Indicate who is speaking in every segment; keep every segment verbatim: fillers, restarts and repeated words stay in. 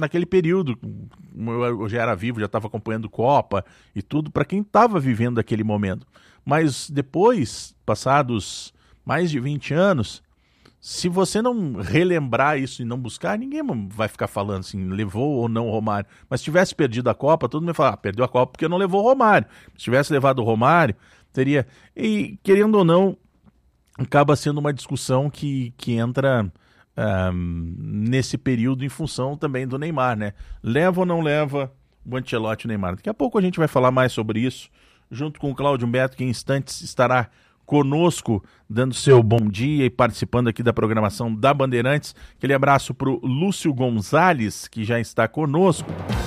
Speaker 1: naquele período, eu já era vivo, já estava acompanhando Copa e tudo, para quem estava vivendo aquele momento. Mas depois, passados mais de vinte anos, se você não relembrar isso e não buscar, ninguém vai ficar falando assim, levou ou não o Romário. Mas se tivesse perdido a Copa, todo mundo ia falar, ah, perdeu a Copa porque não levou o Romário. Se tivesse levado o Romário, teria... E, querendo ou não, acaba sendo uma discussão que, que entra um, nesse período em função também do Neymar, né? Leva ou não leva o Ancelotti e o Neymar? Daqui a pouco a gente vai falar mais sobre isso, junto com o Cláudio Humberto, que em instantes estará conosco, dando seu bom dia e participando aqui da programação da Bandeirantes. Aquele abraço para o Lúcio Gonzalez, que já está conosco.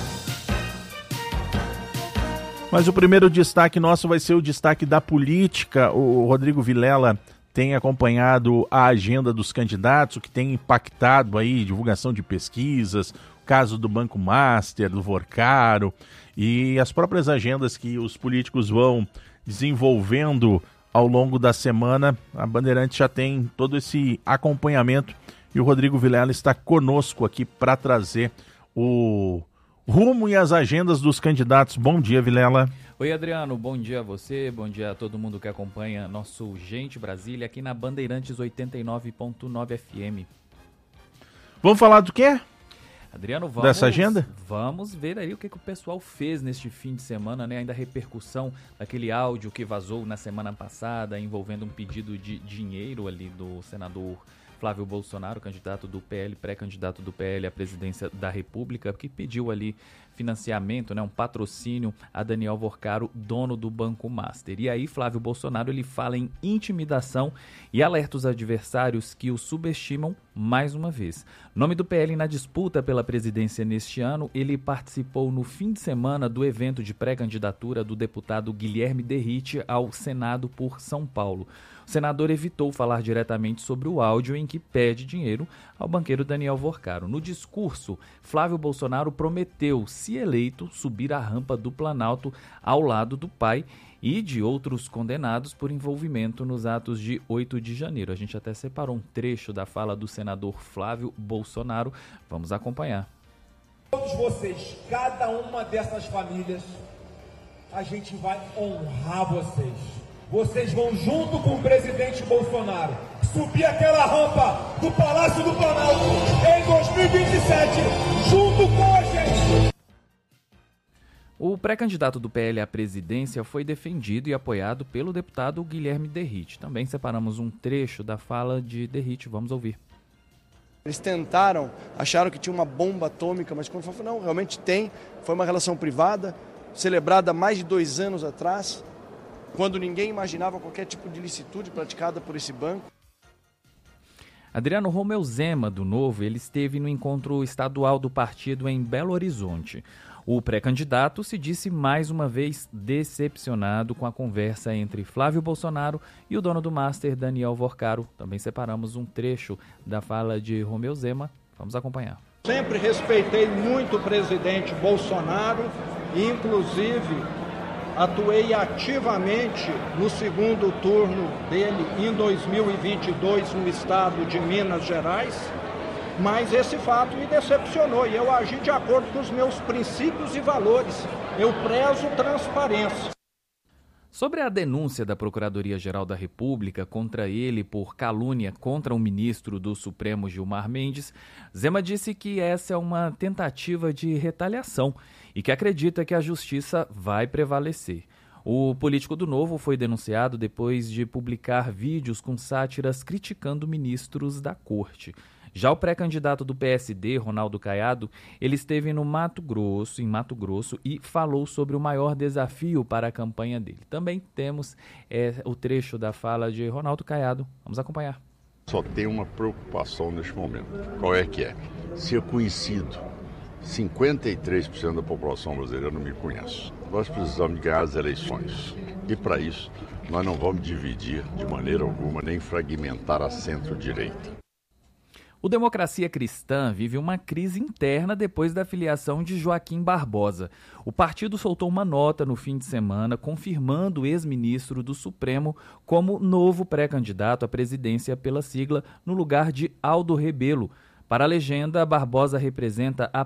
Speaker 1: Mas o primeiro destaque nosso vai ser o destaque da política. O Rodrigo Vilela tem acompanhado a agenda dos candidatos, o que tem impactado aí, divulgação de pesquisas, o caso do Banco Master, do Vorcaro, e as próprias agendas que os políticos vão desenvolvendo ao longo da semana. A Bandeirantes já tem todo esse acompanhamento e o Rodrigo Vilela está conosco aqui para trazer o rumo e as agendas dos candidatos. Bom dia, Vilela.
Speaker 2: Oi, Adriano, bom dia a você, bom dia a todo mundo que acompanha nosso Gente Brasília aqui na Bandeirantes oitenta e nove ponto nove F M.
Speaker 1: Vamos falar do quê?
Speaker 2: Adriano, vamos,
Speaker 1: dessa agenda?
Speaker 2: Vamos ver aí o que, que o pessoal fez neste fim de semana, né? Ainda a repercussão daquele áudio que vazou na semana passada envolvendo um pedido de dinheiro ali do senador Flávio Bolsonaro, candidato do P L, pré-candidato do P L à presidência da República, que pediu ali financiamento, né, um patrocínio a Daniel Vorcaro, dono do Banco Master. E aí Flávio Bolsonaro ele fala em intimidação e alerta os adversários que o subestimam mais uma vez. Nome do P L na disputa pela presidência neste ano, ele participou no fim de semana do evento de pré-candidatura do deputado Guilherme Derrite ao Senado por São Paulo. O senador evitou falar diretamente sobre o áudio em que pede dinheiro ao banqueiro Daniel Vorcaro. No discurso, Flávio Bolsonaro prometeu, se eleito, subir a rampa do Planalto ao lado do pai e de outros condenados por envolvimento nos atos de oito de janeiro. A gente até separou um trecho da fala do senador Flávio Bolsonaro. Vamos acompanhar.
Speaker 3: Todos vocês, cada uma dessas famílias, a gente vai honrar vocês. Vocês vão junto com o presidente Bolsonaro subir aquela rampa do Palácio do Planalto em dois mil e vinte e sete, junto com a gente.
Speaker 2: O pré-candidato do P L à presidência foi defendido e apoiado pelo deputado Guilherme Derrite. Também separamos um trecho da fala de Derrite, vamos ouvir.
Speaker 4: Eles tentaram, acharam que tinha uma bomba atômica, mas quando falou, não, realmente tem. Foi uma relação privada, celebrada há mais de dois anos atrás, quando ninguém imaginava qualquer tipo de ilicitude praticada por esse banco.
Speaker 2: Adriano, Romeu Zema, do Novo, ele esteve no encontro estadual do partido em Belo Horizonte. O pré-candidato se disse mais uma vez decepcionado com a conversa entre Flávio Bolsonaro e o dono do Master, Daniel Vorcaro. Também separamos um trecho da fala de Romeu Zema. Vamos acompanhar.
Speaker 5: Sempre respeitei muito o presidente Bolsonaro e, inclusive, atuei ativamente no segundo turno dele em dois mil e vinte e dois no estado de Minas Gerais, mas esse fato me decepcionou e eu agi de acordo com os meus princípios e valores. Eu prezo transparência.
Speaker 2: Sobre a denúncia da Procuradoria-Geral da República contra ele por calúnia contra o ministro do Supremo Gilmar Mendes, Zema disse que essa é uma tentativa de retaliação e que acredita que a justiça vai prevalecer. O político do Novo foi denunciado depois de publicar vídeos com sátiras criticando ministros da corte. Já o pré-candidato do P S D, Ronaldo Caiado, ele esteve no Mato Grosso, em Mato Grosso, e falou sobre o maior desafio para a campanha dele. Também temos é, o trecho da fala de Ronaldo Caiado. Vamos acompanhar.
Speaker 6: Só tem uma preocupação neste momento. Qual é que é? Ser conhecido. cinquenta e três por cento da população brasileira não me conhece. Nós precisamos ganhar as eleições. E para isso, nós não vamos dividir de maneira alguma, nem fragmentar a centro-direita.
Speaker 2: O Democracia Cristã vive uma crise interna depois da filiação de Joaquim Barbosa. O partido soltou uma nota no fim de semana confirmando o ex-ministro do Supremo como novo pré-candidato à presidência pela sigla no lugar de Aldo Rebelo. Para a legenda, Barbosa representa a